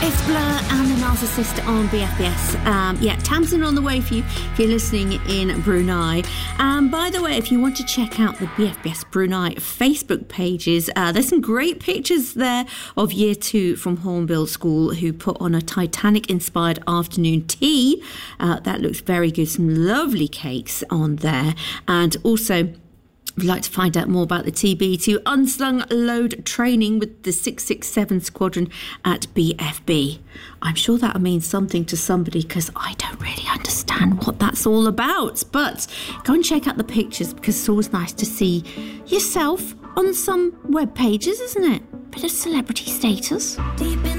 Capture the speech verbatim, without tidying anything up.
It's Blur and the Narcissist on B F B S. Um, yeah, Tamsin on the way for you if you're listening in Brunei. Um, by the way, if you want to check out the B F B S Brunei Facebook pages, uh, there's some great pictures there of year two from Hornbill School who put on a Titanic-inspired afternoon tea. Uh, that looks very good. Some lovely cakes on there. And also, if you'd like to find out more about the T B two Unsung Load training with the six six seven Squadron at B F B. I'm sure that'll mean something to somebody because I don't really understand what that's all about. But go and check out the pictures because it's always nice to see yourself on some web pages, isn't it? Bit of celebrity status. Deep in